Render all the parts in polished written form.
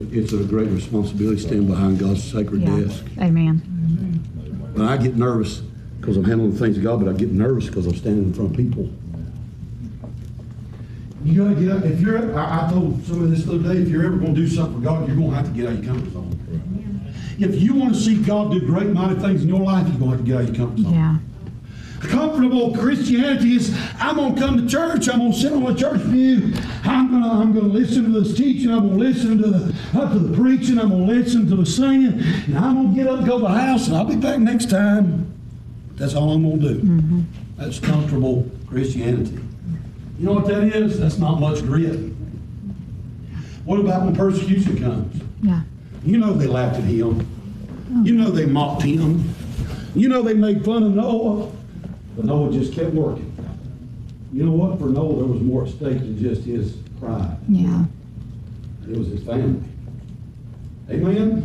It's a great responsibility to stand behind God's sacred desk. Amen. And I get nervous because I'm handling the things of God, but I get nervous because I'm standing in front of people. You got to get up. If you're, I told some of this the other day, if you're ever going to do something for God, you're going to have to get out of your comfort zone. If you want to see God do great, mighty things in your life, you're going to have to get out of your comfort zone. Yeah. Comfortable Christianity is, I'm going to come to church, I'm going to sit on a church pew, I'm going to listen to this teaching, I'm going to listen to the preaching, I'm going to listen to the singing, and I'm going to get up and go to the house, and I'll be back next time. That's all I'm going to do. Mm-hmm. That's comfortable Christianity. You know what that is? That's not much grit. What about when persecution comes? Yeah. You know they laughed at him. You know they mocked him. You know they made fun of Noah. But Noah just kept working. You know what? For Noah, there was more at stake than just his pride. Yeah. It was his family. Amen?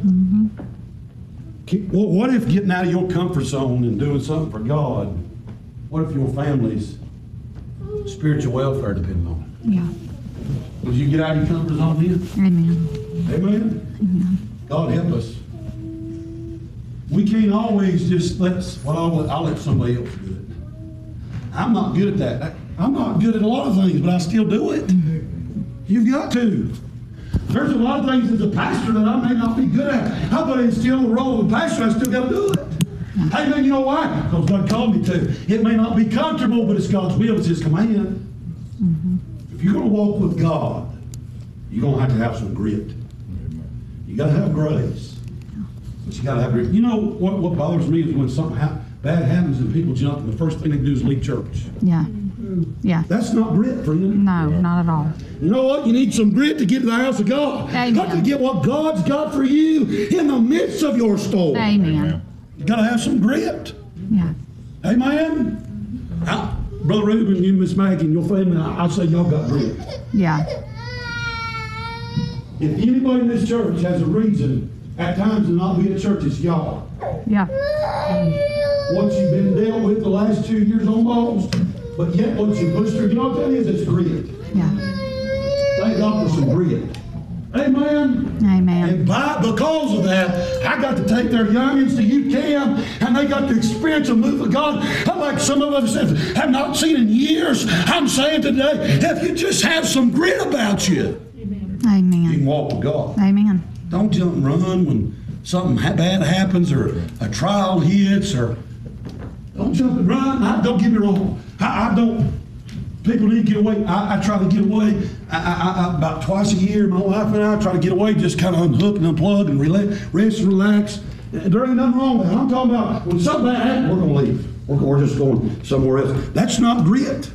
Mm-hmm. Well, what if getting out of your comfort zone and doing something for God, what if your family's spiritual welfare depended on it? Yeah. Would you get out of your comfort zone then? Amen. Amen? Amen. God help us. We can't always just I'll let somebody else do it. I'm not good at that. I'm not good at a lot of things, but I still do it. You've got to. There's a lot of things as a pastor that I may not be good at. How about instill the role of a pastor? I still got to do it. Hey, man, you know why? Because God called me to. It may not be comfortable, but it's God's will. It's His command. If you're going to walk with God, you're going to have some grit. You got to have grace. But you got to have grit. You know what bothers me is when something bad happens and people jump, and the first thing they do is leave church. Yeah. Yeah. That's not grit, friend. No, not at all. You know what? You need some grit to get to the house of God. Amen. You got to get what God's got for you in the midst of your storm. Amen. You got to have some grit. Yeah. Amen. Brother Reuben, you, Miss Maggie, and your family, I say y'all got grit. Yeah. If anybody in this church has a reason at times to not be at church, it's y'all. Yeah. What you've been dealt with the last 2 years almost, but yet what you pushed through, you know what that is? It's grit. Yeah. Thank God for some grit. Amen. Amen. And because of that, I got to take their youngins to youth camp, and they got to experience a move of God like some of us have not seen in years. I'm saying today, if you just have some grit about you, you Amen. can walk with God. Amen. Don't jump and run when something bad happens or a trial hits, or don't jump and run. Don't get me wrong. I don't. People need to get away. I try to get away. I about twice a year, my wife and I try to get away, just kind of unhook and unplug and rest and relax. There ain't nothing wrong with that. I'm talking about when something bad happens, we're going to leave. We're just going somewhere else. That's not grit.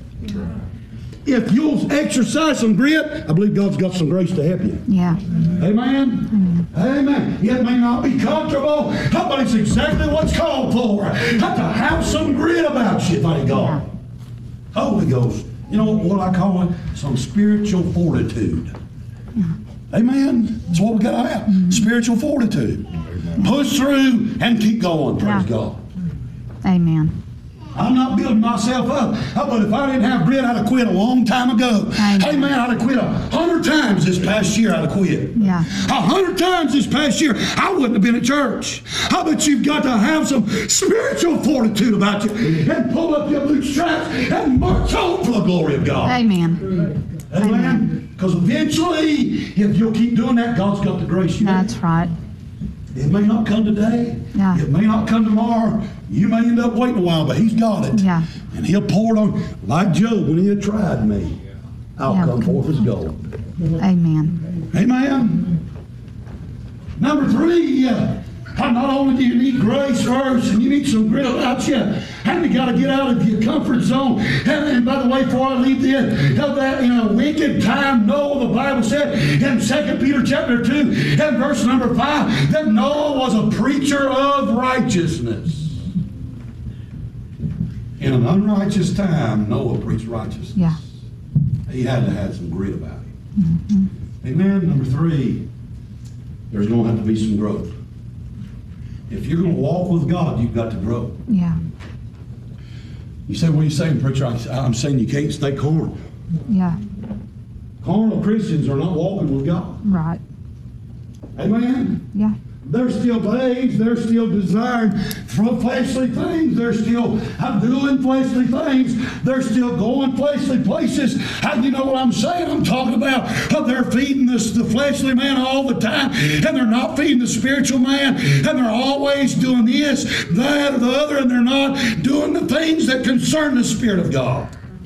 If you'll exercise some grit, I believe God's got some grace to help you. Yeah. Amen? Amen. It may not be comfortable, but it's exactly what's called for. Have to have some grit about you, thank God. Holy Ghost. You know what I call it? Some spiritual fortitude. Amen? That's what we got to have. Spiritual fortitude. Push through and keep going, praise God. Amen. I'm not building myself up. But if I didn't have grit, I'd have quit a long time ago. Hey, man, I'd have quit 100 times this past year. I'd have quit. Yeah. 100 times this past year, I wouldn't have been at church. But you've got to have some spiritual fortitude about you and pull up your bootstraps and march on for the glory of God. Amen. Amen. Because eventually, if you'll keep doing that, God's got the grace you need. That's right. It may not come today. Yeah. It may not come tomorrow. You may end up waiting a while, but He's got it. Yeah. And He'll pour it on. Like Job, when he had tried me, I'll come forth as gold. Amen. Amen. Number 3, not only do you need grace first, and you need some grit about you, and you got to get out of your comfort zone. And by the way, before I leave this, that in a wicked time, Noah, the Bible said in 2 Peter chapter 2 and verse number 5, that Noah was a preacher of righteousness. In an unrighteous time, Noah preached righteousness. Yeah. He had to have some grit about him. Amen. Number 3, there's going to have to be some growth. If you're going to walk with God, you've got to grow. Yeah. You say, what are you saying, preacher? I'm saying you can't stay carnal. Yeah. Carnal Christians are not walking with God. Right. Amen? Yeah. They're still babes. They're still desiring for fleshly things. They're still doing fleshly things. They're still going fleshly places. How do you know what I'm saying? I'm talking about how they're feeding the fleshly man all the time, and they're not feeding the spiritual man, and they're always doing this, that, or the other, and they're not doing the things that concern the Spirit of God.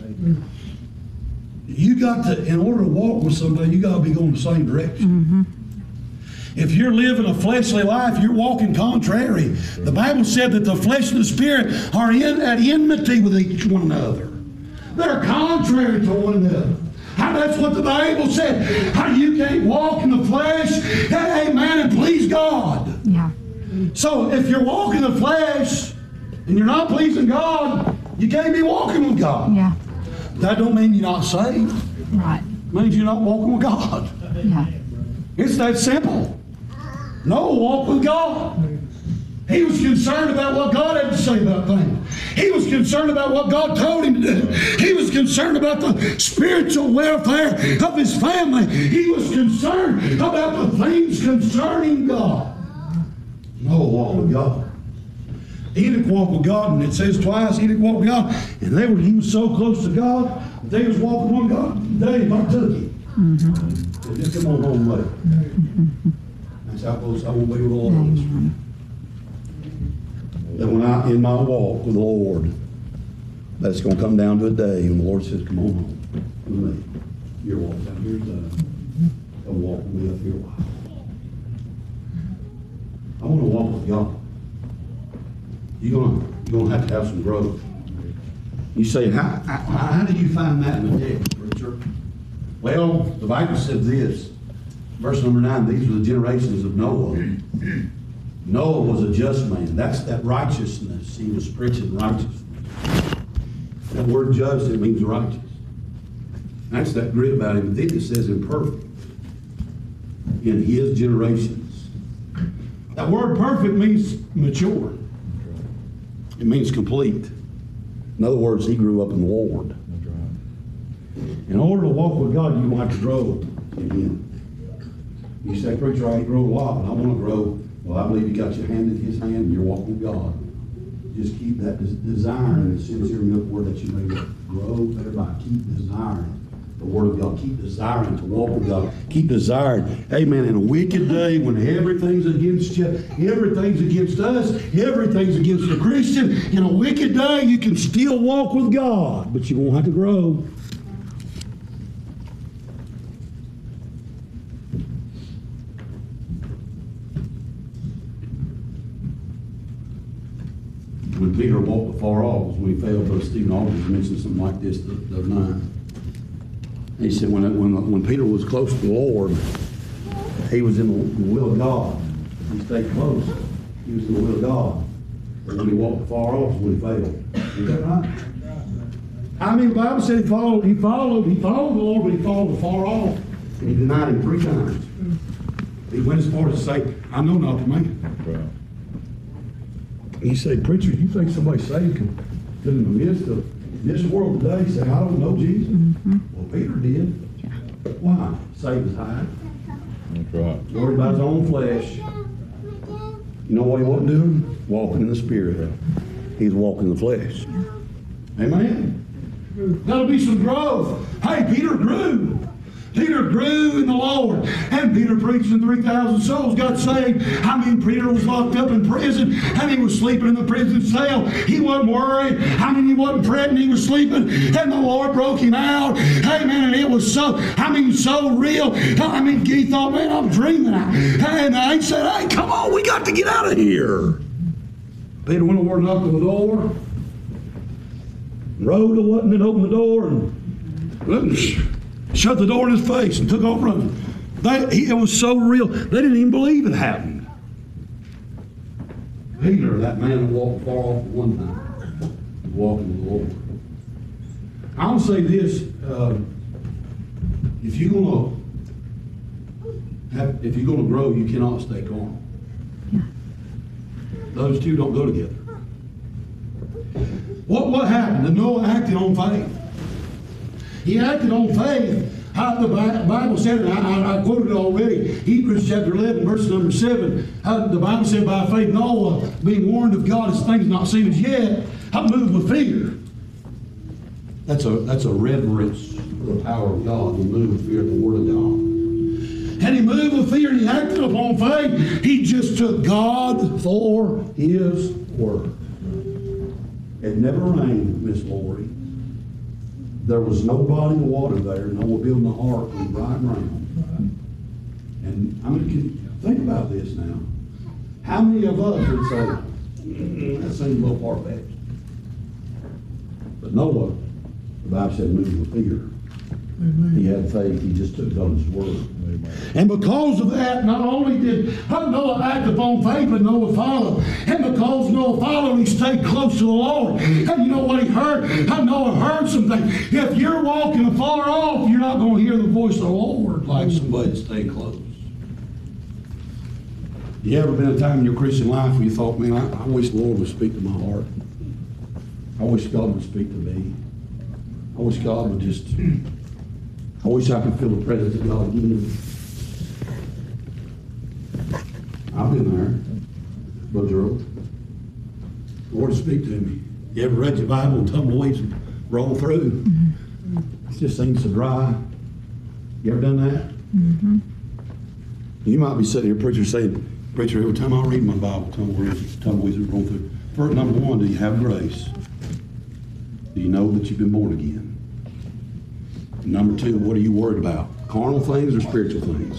You got to, in order to walk with somebody, you got to be going the same direction. Mm-hmm. If you're living a fleshly life, you're walking contrary. The Bible said that the flesh and the spirit are at enmity with each one another. They're contrary to one another. That's what the Bible said. How you can't walk in the flesh, amen, and please God. Yeah. So if you're walking the flesh and you're not pleasing God, you can't be walking with God. Yeah. That don't mean you're not saved. Right. It means you're not walking with God. Yeah. It's that simple. No, walk with God. He was concerned about what God had to say about things. He was concerned about what God told him to do. He was concerned about the spiritual welfare of his family. He was concerned about the things concerning God. No, walk with God. Enoch walked with God, and it says twice Enoch walked with God, and he was so close to God that they was walking with God. They partook him. Mm-hmm. They just come on home later. Mm-hmm. That's how close I will be with the Lord. Amen. That when I, in my walk with the Lord, that's going to come down to a day when the Lord says, come on home with me. Your walk down here's done. Come walk with me up here a while. I want to walk with God. You're gonna have to have some growth. You say, how do you find that in the text, preacher? Well, the Bible said this, verse number 9, these were the generations of Noah. Noah was a just man. That's that righteousness. He was preaching righteousness. That word just, it means righteous. That's that grit about him. Then it says imperfect. In his generations. That word perfect means mature. It means complete. In other words, he grew up in the Lord. In order to walk with God, you want to grow in Him. You say, preacher, I ain't grown a lot, but I want to grow. Well, I believe you got your hand in His hand and you're walking with God. Just keep that desire and the sincere milk word that you may grow thereby. Keep desiring the Word of God. Keep desiring to walk with God. Keep desiring. Amen. In a wicked day when everything's against you, everything's against us, everything's against the Christian, in a wicked day you can still walk with God, but you won't have to grow. When Peter walked afar off, was when he failed, Brother Stephen Aldridge mentioned something like this the other night. He said when Peter was close to the Lord, he was in the will of God. He stayed close. He was in the will of God. But when he walked afar off, was when he failed. Is that right? I mean, the Bible said he followed the Lord, but he followed afar off. And he denied him 3 times. He went as far as to say, I know not to make it. He said, preacher, you think somebody saved can in the midst of this world today say, I don't know Jesus? Mm-hmm. Well, Peter did. Why? Save his hide. That's right. Worried about his own flesh. You know what he wasn't doing? Walking in the Spirit. He's walking in the flesh. Amen? That'll be some growth. Hey, Peter grew. Peter grew in the Lord. And Peter preached and 3,000 souls got saved. I mean, Peter was locked up in prison and he was sleeping in the prison cell. He wasn't worried. I mean, he wasn't fretting. He was sleeping and the Lord broke him out. Hey, man, and it was so real. I mean, he thought, man, I'm dreaming. And I said, hey, come on, we got to get out of here. Peter went over and knocked on the door. Rode to and then opened the door and shut the door in his face and took off running. It was so real, they didn't even believe it happened. Peter, that man who walked far off one time, walking with the Lord. I'll say this, if you're gonna grow, you cannot stay calm. Those two don't go together. What happened? Noah acted on faith. He acted on faith. How the Bible said, and I quoted it already, Hebrews chapter 11, verse number 7. How the Bible said, by faith Noah, being warned of God as things not seen as yet, how moved with fear. That's a reverence for the power of God. He moved with fear of the Word of God. And he moved with fear and he acted upon faith. He just took God for his word. It never rained, Miss Lori. There was no body of water there. Noah building the ark on dry ground. And I mean, think about this now. How many of us would say, that seems a little far-fetched? But Noah, the Bible said, moved with fear. Amen. He had faith. He just took God his word. Amen. And because of that, not only did Noah act upon faith, but Noah followed. And because Noah followed, he stayed close to the Lord. And you know what he heard? Noah heard something. If you're walking afar off, you're not going to hear the voice of the Lord like somebody staying close. You ever been a time in your Christian life where you thought, man, I wish the Lord would speak to my heart. I wish God would speak to me. I wish God would just... I wish I could feel the presence of God again. I've been there, Brother Gerald. The Lord speak to me. You ever read your Bible and tumbleweeds roll through? Mm-hmm. It just seems so dry. You ever done that? Mm-hmm. You might be sitting here, preacher, saying, preacher, every time I read my Bible, tumbleweeds roll through. First, number one, do you have grace? Do you know that you've been born again? Number two, what are you worried about? Carnal things or spiritual things?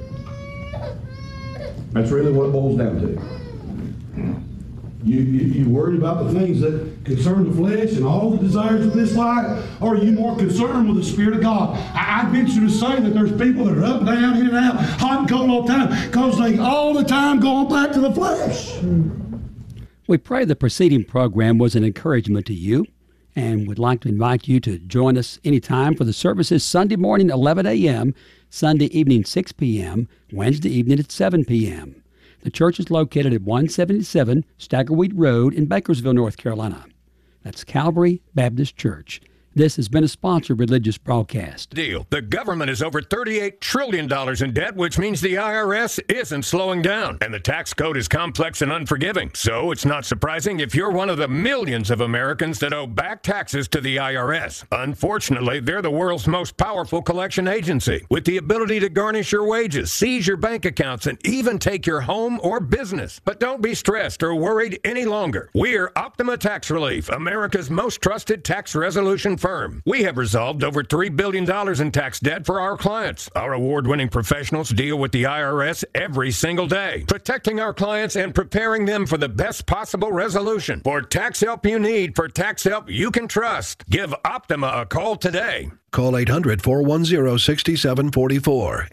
That's really what it boils down to. You worried about the things that concern the flesh and all the desires of this life, or are you more concerned with the Spirit of God? I venture to say that there's people that are up, down, in and out, hot and cold all the time, because they all the time going back to the flesh. We pray the preceding program was an encouragement to you, and would like to invite you to join us anytime for the services Sunday morning 11 a.m., Sunday evening 6 p.m., Wednesday evening at 7 p.m. The church is located at 177 Staggerweed Road in Bakersville, North Carolina. That's Calvary Baptist Church. This has been a sponsored religious broadcast. Deal. The government is over $38 trillion in debt, which means the IRS isn't slowing down. And the tax code is complex and unforgiving. So it's not surprising if you're one of the millions of Americans that owe back taxes to the IRS. Unfortunately, they're the world's most powerful collection agency, with the ability to garnish your wages, seize your bank accounts, and even take your home or business. But don't be stressed or worried any longer. We're Optima Tax Relief, America's most trusted tax resolution firm. We have resolved over $3 billion in tax debt for our clients. Our award-winning professionals deal with the IRS every single day, protecting our clients and preparing them for the best possible resolution. For tax help you need, for tax help you can trust, give Optima a call today. Call 800-410-6744.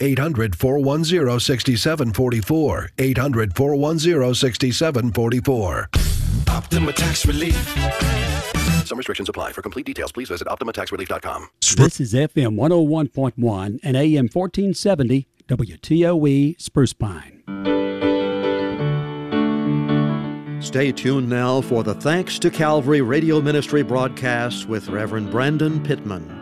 800-410-6744. 800-410-6744. Optima Tax Relief. Some restrictions apply. For complete details, please visit OptimaTaxRelief.com. This is FM 101.1 and AM 1470 WTOE Spruce Pine. Stay tuned now for the Thanks to Calvary Radio Ministry broadcast with Reverend Brandon Pittman.